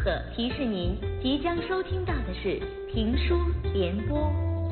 贺提示您，即将收听到的是评书联播。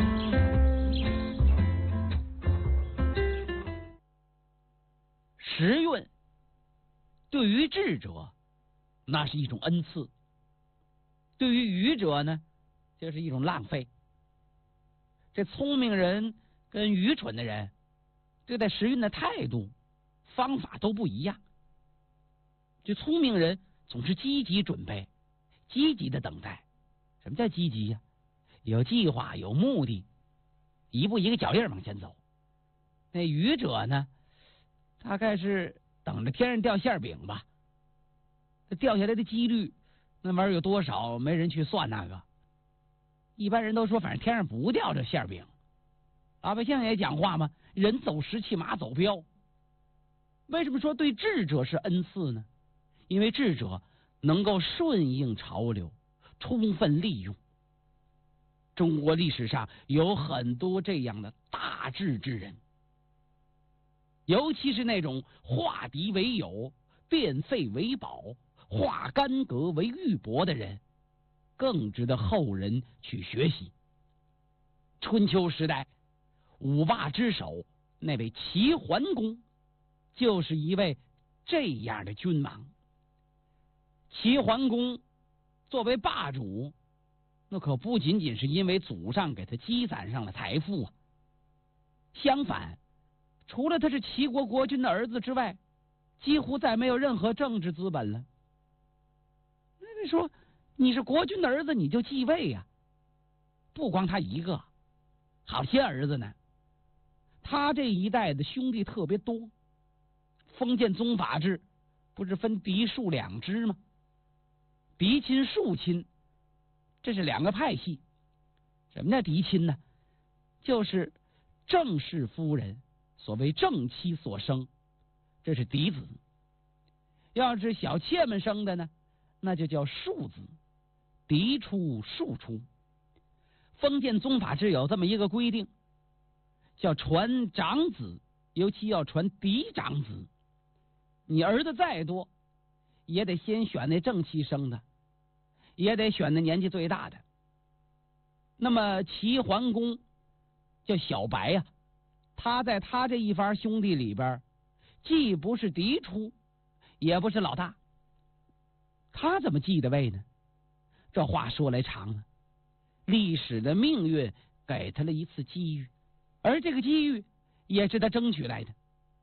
时运对于智者，那是一种恩赐；对于愚者呢，就是一种浪费。这聪明人跟愚蠢的人对待时运的态度、方法都不一样。这聪明人总是积极准备，积极的等待。什么叫积极呀？有计划，有目的，一步一个脚印往前走。那愚者呢，大概是等着天上掉馅饼吧。掉下来的几率，那玩意儿有多少？没人去算那个。一般人都说，反正天上不掉这馅饼。老百姓也讲话嘛，人走时气，马走镖。为什么说对智者是恩赐呢？因为智者能够顺应潮流，充分利用。中国历史上有很多这样的大智之人，尤其是那种化敌为友、变废为宝、化干戈为玉帛的人，更值得后人去学习。春秋时代五霸之首那位齐桓公，就是一位这样的君王。齐桓公作为霸主，那可不仅仅是因为祖上给他积攒上了财富啊，相反，除了他是齐国国君的儿子之外，几乎再没有任何政治资本了。那你说你是国君的儿子，你就继位呀？不光他一个，好些儿子呢。他这一代的兄弟特别多，封建宗法制不是分嫡庶两支吗？嫡亲庶亲，这是两个派系。什么叫嫡亲呢？就是正室夫人，所谓正妻所生，这是嫡子。要是小妾们生的呢，那就叫庶子，嫡出庶出。封建宗法制有这么一个规定，叫传长子，尤其要传嫡长子。你儿子再多，也得先选那正妻生的，也得选那年纪最大的。那么齐桓公叫小白呀，他在他这一番兄弟里边，既不是嫡出，也不是老大。他怎么继的位呢？这话说来长了。历史的命运给他了一次机遇，而这个机遇也是他争取来的。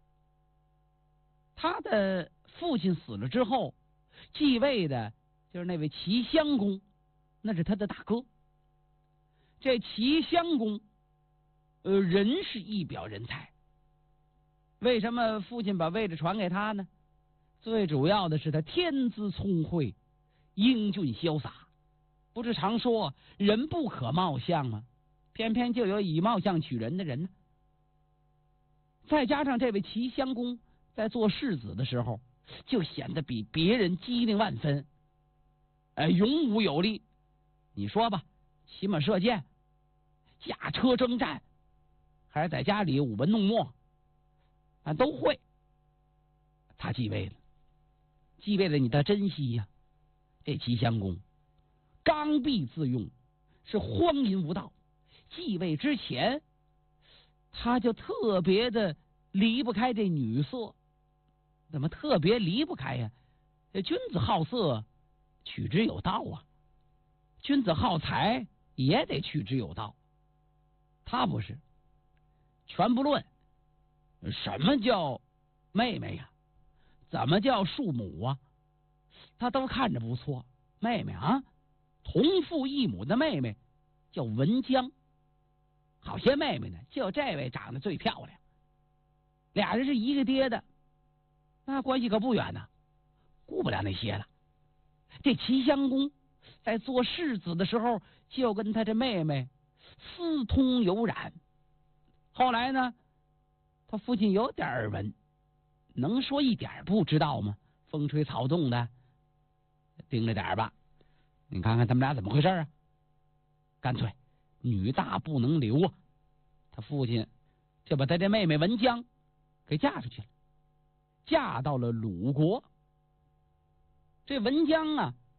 他的父亲死了之后，继位的就是那位齐襄公，那是他的大哥。这齐襄公人是一表人才。为什么父亲把位置传给他呢？最主要的是他天资聪慧，英俊潇洒。不是常说人不可貌相吗？偏偏就有以貌相取人的人呢。再加上这位齐襄公在做世子的时候，就显得比别人机灵万分，勇武有力。你说吧，骑马射箭，驾车征战，还是在家里舞文弄墨，都会。他继位了，继位了你得珍惜呀。这齐襄公刚愎自用，是荒淫无道。继位之前，他就特别的离不开这女色。怎么特别离不开呀？这君子好色，取之有道啊。君子好财，也得取之有道。他不是，全不论。什么叫妹妹呀？怎么叫庶母啊？他都看着不错。妹妹啊，同父异母的妹妹叫文姜。好些妹妹呢，就这位长得最漂亮。俩人是一个爹的，那关系可不远呢，顾不了那些了。这齐襄公在做世子的时候，就跟他这妹妹私通有染。后来呢，他父亲有点耳闻，能说一点不知道吗？风吹草动的，盯着点吧。你看看他们俩怎么回事啊？干脆女大不能留啊！他父亲就把他这妹妹文姜给嫁出去了，嫁到了鲁国。这文姜啊，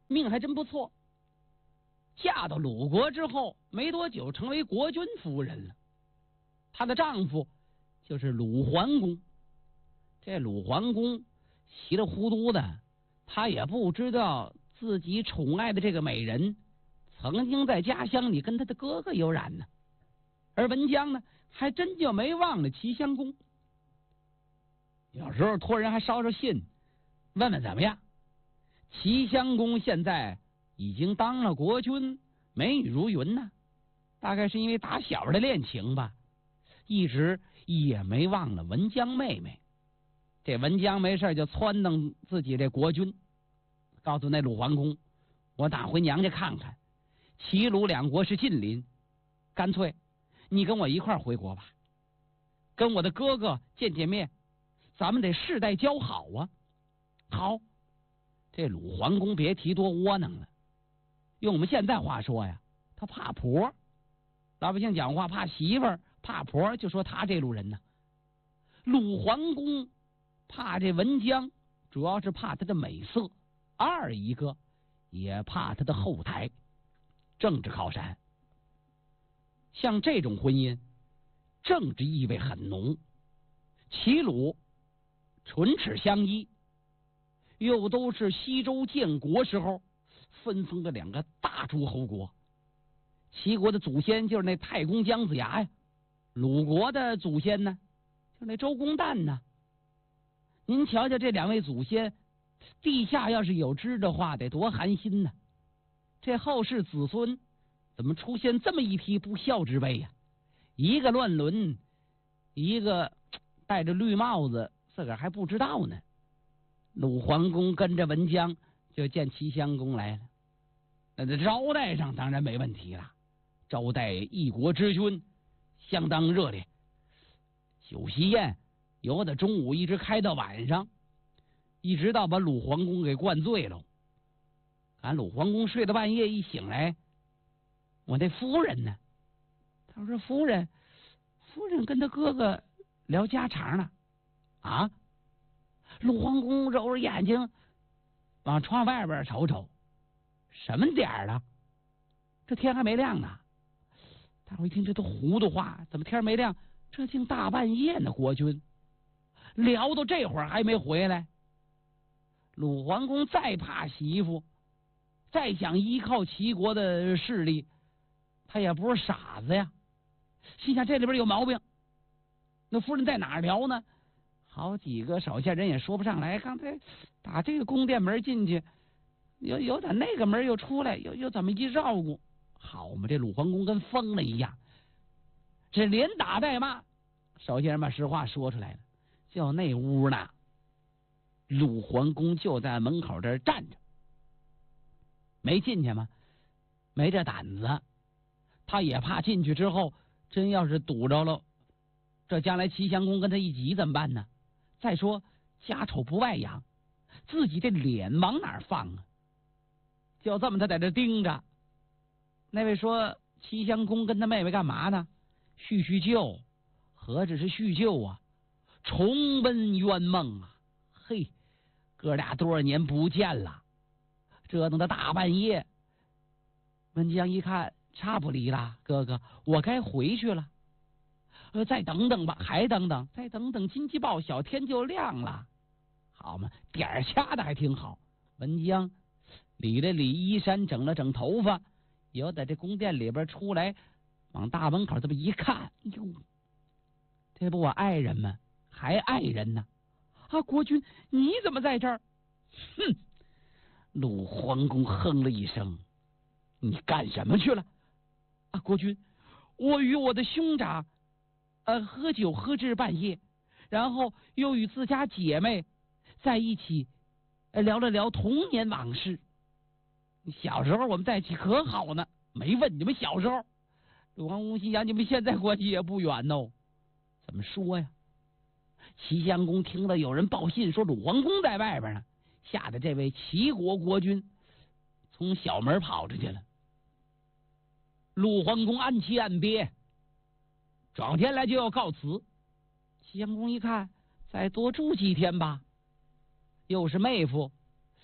命还真不错。嫁到鲁国之后没多久，成为国君夫人了。她的丈夫就是鲁桓公。这鲁桓公稀里糊涂的，他也不知道自己宠爱的这个美人曾经在家乡里跟他的哥哥有染呢。而文姜呢，还真就没忘了齐襄公。有时候托人还捎捎信，问问怎么样。齐襄公现在已经当了国君，美女如云呢。大概是因为打小的恋情吧，一直也没忘了文姜妹妹。这文姜没事就撺掇自己这国君，告诉那鲁桓公，我打回娘家看看，齐鲁两国是近邻，干脆你跟我一块儿回国吧，跟我的哥哥见见面，咱们得世代交好啊。好，这鲁桓公别提多窝囊了，用我们现在话说呀，他怕婆。老百姓讲话怕媳妇儿怕婆，就说他这路人呢。鲁桓公怕这文姜，主要是怕他的美色，二一个也怕他的后台，政治靠山。像这种婚姻，政治意味很浓。齐鲁唇齿相依，又都是西周建国时候分封的两个大诸侯国。齐国的祖先就是那太公姜子牙呀，鲁国的祖先呢，就是那周公旦呢。您瞧瞧这两位祖先，地下要是有知的话，得多寒心呢。这后世子孙怎么出现这么一批不孝之辈呀？一个乱伦，一个戴着绿帽子，自个儿还不知道呢。鲁桓公跟着文姜就见齐襄公来了，那在招待上当然没问题了，招待一国之君相当热烈。酒席宴由的中午一直开到晚上，一直到把鲁桓公给灌醉了。俺鲁桓公睡到半夜一醒来，我那夫人呢？他说夫人跟他哥哥聊家常呢。啊？鲁桓公揉揉眼睛，往窗外边瞅瞅，什么点儿了？这天还没亮呢。大伙一听这都糊涂话，怎么天没亮？这竟大半夜呢，国君聊到这会儿还没回来。鲁桓公再怕媳妇，再想依靠齐国的势力，他也不是傻子呀，心想这里边有毛病。那夫人在哪儿聊呢？好几个手下人也说不上来。刚才打这个宫殿门进去，有打那个门又出来，又怎么一绕顾？好嘛，这鲁桓公跟疯了一样，这连打带骂。手下人把实话说出来了，就那屋呢，鲁桓公就在门口这儿站着，没进去吗？没这胆子，他也怕进去之后真要是堵着了，这将来齐襄公跟他一急怎么办呢？再说家丑不外扬，自己这脸往哪儿放啊？就这么他在这盯着。那位说齐襄公跟他妹妹干嘛呢？叙叙旧。何止是叙旧啊，重温冤梦啊！嘿，哥俩多少年不见了，折腾到大半夜。文姜一看差不离了，哥哥，我该回去了。再等等吧，还等等，再等等，金鸡报晓，天就亮了。好嘛，点儿掐的还挺好。文姜理了理衣衫，整了整头发，又在这宫殿里边出来，往大门口这么一看，哟，这不我爱人吗？还爱人呢！啊，国君你怎么在这儿？哼！鲁桓公哼了一声：“你干什么去了？”啊，国君，我与我的兄长喝酒喝至半夜，然后又与自家姐妹在一起聊了聊童年往事。小时候我们在一起可好呢，没问你们小时候。鲁桓公心想，你们现在关系也不远哦。怎么说呀？齐襄公听到有人报信说鲁桓公在外边呢，吓得这位齐国国君从小门跑出去了。鲁桓公暗气暗憋，转过天来就要告辞。齐襄公一看，再多住几天吧，又是妹夫，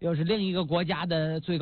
又是另一个国家的最高